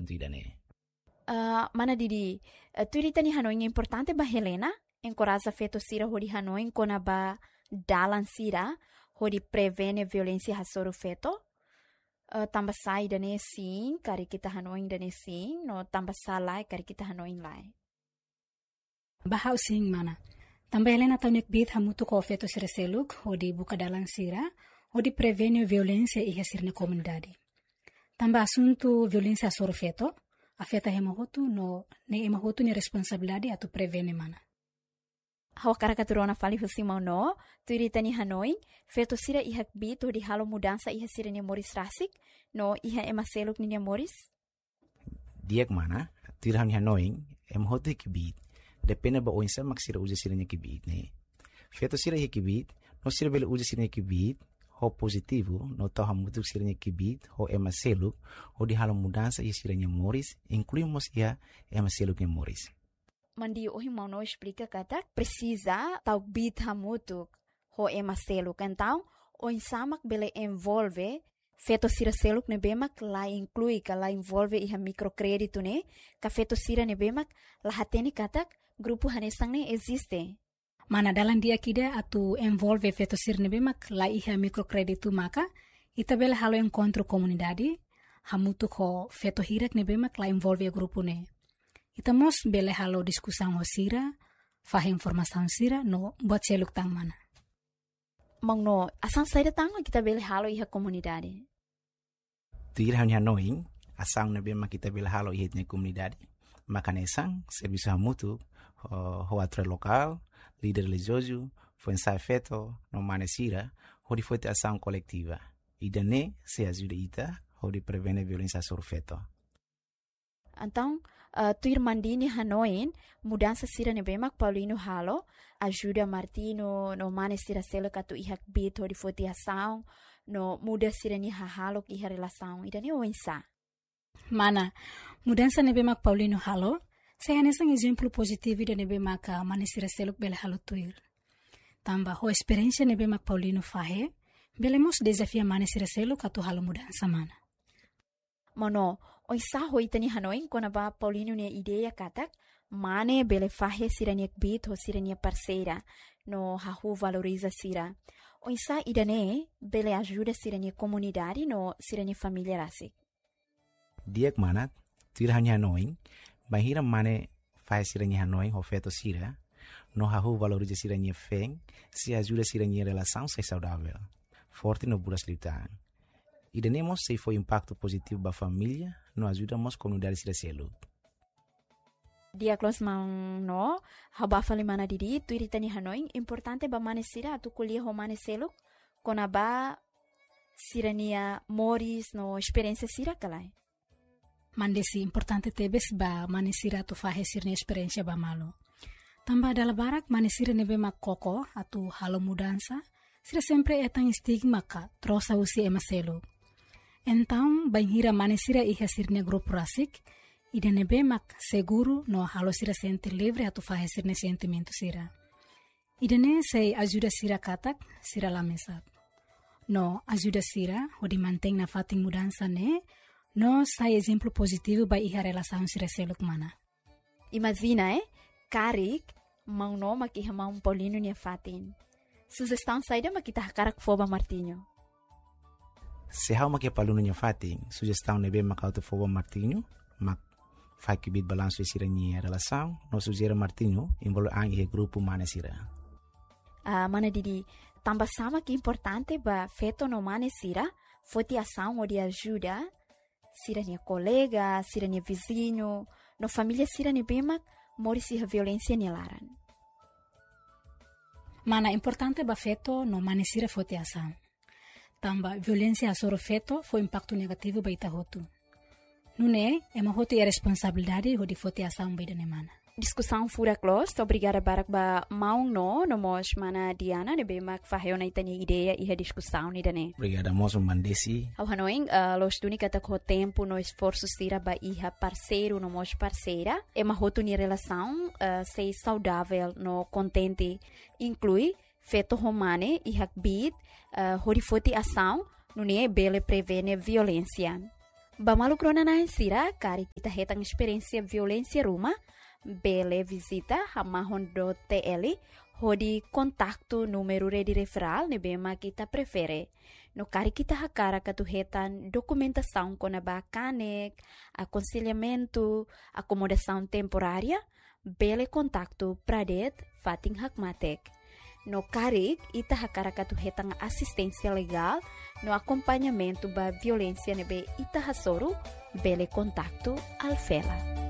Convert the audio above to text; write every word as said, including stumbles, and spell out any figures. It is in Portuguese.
assunto idane. Uh, mana didi, uh, tu irita ni Hanoi é importante ba Helena, encoraja feto sira hodi Hanoi kona ba dalan sira, hodi prevene violência hasoro feto. Uh, tambah sai dane sim, kari kita Hanoi dane sim, no tambah salai kari kita Hanoi lai. Bahau sing mana. Tambah Helena taunik bit hamutu ko feto sira seluk, hodi buka dalan sira, hodi prevene violência e hasirne comunidade. Tambah assunto violência hasoro feto, afeta hemahotu no ne hemahotu ni responsabilidade atu prevene mana. Hawa karakaturona fali husimau no, tu irita ni Hanoi, feto sira ihak bit di halo mudança iha sira ni Moris Rasik, no iha ema seluk ni Moris? Diak mana, tu irita ni Hanoi, hemahotu hiki bit, depende ba oinsa mak sira uja sira ni hiki bit ne. Feto sira hiki bit, no sira bele uja sira ni hiki bit, ho positivo, no tau hamutuk sira ni hiki bit, ho ema seluk, ho di halo mudança iha sira ni Moris, incluímos iha ema seluk ni Moris. Mandi ohi mau no explica kata precisa tau bit hamutuk ho ema seluk então o insamak bele envolve feto sira seluk ne bemak la inclui ka la envolve iha microcrédito ne ka feto sira ne bemak la hateni katak grupo hanesang ne existe. Mana dalam dia kida atu envolve feto sira ne bemak la iha microcrédito maka ita bele halo encontro comunidade hamutuk ho feto hirak ne bemak la envolve grupo ne. Itamos bele halo diskusang ho sira, fahe informação sira no buat seluk tang mana. Mang no, asang saida tang kita bele halo iha komunidade. Tir hanya knowing, asang na bema kita bele halo iha ni komunidade. Makanesang, serviço hamutu, ho, ho atre local, líder religioso, foi ensaio feto, no mane sira, ho di foi te asang coletiva. Idane se ajuda ita, ho di prevene violência sobre feto. Então, uh, tu irmandi ni Hanoi, mudança sira ne bemak Paulino halo, ajuda Martino no mane sira selo katu ihak bit hodi foti ação, no muda sira ni halo iha relação, ida ne oinsa. Mana, mudança ne bemak Paulino halo, saya nesang exemplo positivo ida ne bemak mane sira selo bele halo tuir. Tamba ho experiência ne bemak Paulino fahe, bele mos desafia mane sira selo katu halo mudança mana. Mono, oisa hoita ni Hanoi kona ba Paulino ne ideia katak mane bele fahe sirania bit ho sirania parceira no hahu valoriza sira. Oisa idane bele ajuda sirania comunidade no sirania família rasik. Diak mana tira hanya Hanoi, bahira mane fahe sirania Hanoi ho feto sira no hahu valoriza sirania feng se ajuda sirania relação se saudável. Forte no buras litan. Idanemos se foi impacto positivo para a família, nos ajudamos a comunidade sira selo. Dia close mang no, haba fali mana didi, tu irita ni Hanoi, importante ba mane sira tu kuliah ho mane selo, kona ba sirania Moris no experiência sira kalai. Mandesi importante tebes ba mane sira tu fahe sirne experiência ba malo. Tambah dalam barak mane sira nebe mak koko atu halo mudança, sira sempre etang stigma ka trosa usi ema selo. Então, banhira mane sira iha sirne grupo rasik, ida nebe mak seguro no halo sira sente livre atu fahe sirne sentimento sira. Ida ne sei ajuda sira katak, sira lamesat. No ajuda sira, o di manteng na fating mudança ne, no sai exemplo positivo ba iha relação sira seluk mana. Imagina, eh? Karik, mang no makiha mang Paulino ni fatin. Sugestão saída makita hakarak foba Martinho. Se hau makia paluno nya fating, sugestão nebe makauto foba Martinho, mak fai bit balanço e sira nya relação, no sugere Martinho, envolve ang ihe grupo mane sira. Ah, mana didi, tambah sama que importante ba feto no mane sira, foti ação ou de ajuda, sira nya colega, sira nya vizinho, no família sira nya bemak, mori sira violência nya laran. Mana importante ba feto no mane sira foti ação. Tamba violência asoro feto foi impacto negativo ba ita hotu. Nune, ema hotu e responsabilidade ho di foti ação ba ida mana. Discussão fura close, obrigada barak ba maung no, no mos mana Diana, ne bemak faheo na itani ideia e a discussão ni dane. Obrigada mos mandesi. Ao Hanoing, uh, los duni kata ko tempo no esforço sira ba iha parceiro no mos parceira, ema hotu ni relação uh, sei saudável no contente, inclui feto romane e hakbit, uh, horifoti ação, nune bele prevene violência. Bamalu krona na sira, kari kita hetang experiência violência ruma, bele visita hamahon.tl, hodi kontaktu número de referral ne bema kita prefere. No kari kita hakara katuhetan documentação com a bacanek, aconselhamento, acomodação temporária, bele kontaktu pradet fating hakmatek. No kari ita hakara katuhetan assistência legal, no acompanhamento ba violência nebe ita hasoro, bele kontaktu alfela.